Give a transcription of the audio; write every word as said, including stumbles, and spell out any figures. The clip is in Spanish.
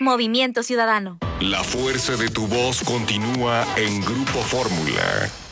Movimiento Ciudadano. La fuerza de tu voz continúa en Grupo Fórmula.